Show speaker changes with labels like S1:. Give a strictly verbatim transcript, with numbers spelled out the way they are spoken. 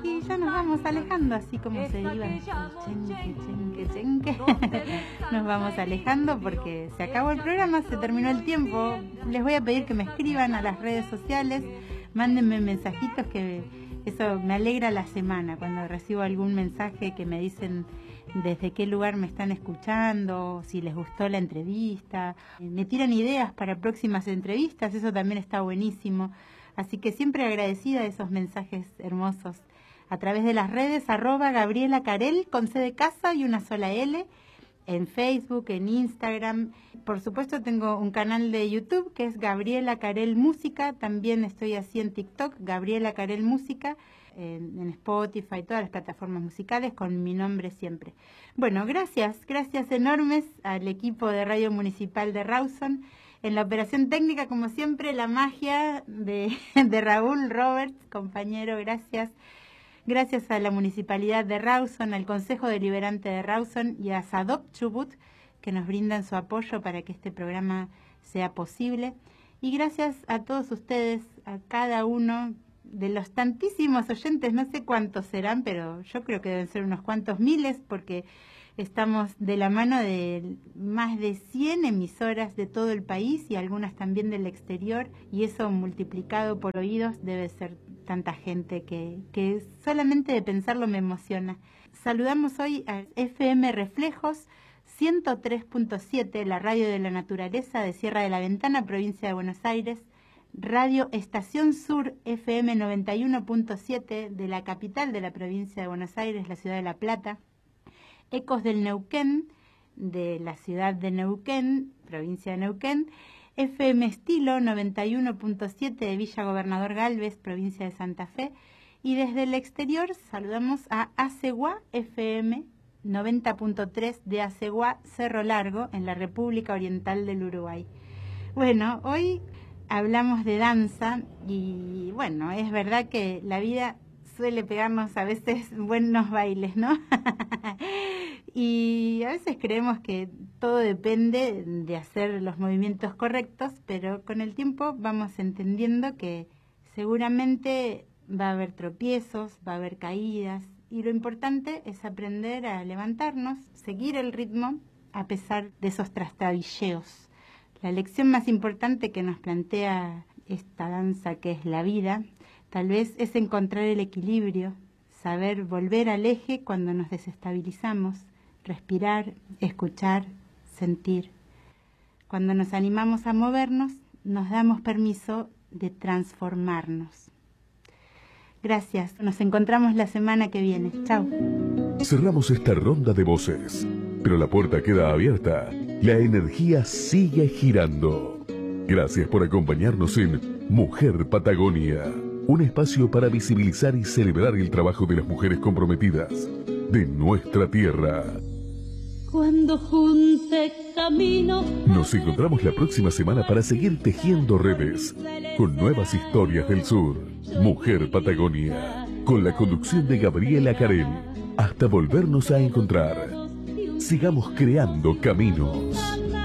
S1: y ya nos vamos alejando, así como se iba chenque, chenque, chenque. Nos vamos alejando porque se acabó el programa, se terminó el tiempo. Les voy a pedir que me escriban a las redes sociales, mándenme mensajitos, que eso me alegra la semana cuando recibo algún mensaje que me dicen desde qué lugar me están escuchando, si les gustó la entrevista, me tiran ideas para próximas entrevistas, eso también está buenísimo. Así que siempre agradecida de esos mensajes hermosos. A través de las redes, arroba Gabriela Carel, con C de casa y una sola L, en Facebook, en Instagram. Por supuesto tengo un canal de YouTube que es Gabriela Carel Música, también estoy así en TikTok, Gabriela Carel Música, en, en Spotify, todas las plataformas musicales, con mi nombre siempre. Bueno, gracias, gracias enormes al equipo de Radio Municipal de Rawson. En la operación técnica, como siempre, la magia de, de Raúl Roberts, compañero, gracias. Gracias a la Municipalidad de Rawson, al Consejo Deliberante de Rawson y a Sadop Chubut, que nos brindan su apoyo para que este programa sea posible. Y gracias a todos ustedes, a cada uno de los tantísimos oyentes, no sé cuántos serán, pero yo creo que deben ser unos cuantos miles, porque estamos de la mano de más de cien emisoras de todo el país y algunas también del exterior, y eso multiplicado por oídos debe ser tanta gente que, que solamente de pensarlo me emociona. Saludamos hoy a F M Reflejos ciento tres punto siete, la radio de la naturaleza de Sierra de la Ventana, provincia de Buenos Aires, Radio Estación Sur F M noventa y uno punto siete de la capital de la provincia de Buenos Aires, la ciudad de La Plata, Ecos del Neuquén, de la ciudad de Neuquén, provincia de Neuquén, F M Estilo noventa y uno punto siete de Villa Gobernador Galvez, provincia de Santa Fe, y desde el exterior saludamos a Aceguá F M noventa punto tres de Aceguá, Cerro Largo, en la República Oriental del Uruguay. Bueno, hoy hablamos de danza y bueno, es verdad que la vida suele pegarnos a veces buenos bailes, ¿no? Y a veces creemos que todo depende de hacer los movimientos correctos, pero con el tiempo vamos entendiendo que seguramente va a haber tropiezos, va a haber caídas, y lo importante es aprender a levantarnos, seguir el ritmo a pesar de esos trastabilleos. La lección más importante que nos plantea esta danza, que es la vida, tal vez es encontrar el equilibrio, saber volver al eje cuando nos desestabilizamos, respirar, escuchar, sentir. Cuando nos animamos a movernos, nos damos permiso de transformarnos. Gracias, nos encontramos la semana que viene. Chao.
S2: Cerramos esta ronda de voces, pero la puerta queda abierta. La energía sigue girando. Gracias por acompañarnos en Mujer Patagonia, un espacio para visibilizar y celebrar el trabajo de las mujeres comprometidas de nuestra tierra.
S3: Cuando junte camino.
S2: Nos encontramos la próxima semana para seguir tejiendo redes con nuevas historias del sur. Mujer Patagonia, con la conducción de Gabriela Carel. Hasta volvernos a encontrar. Sigamos creando caminos.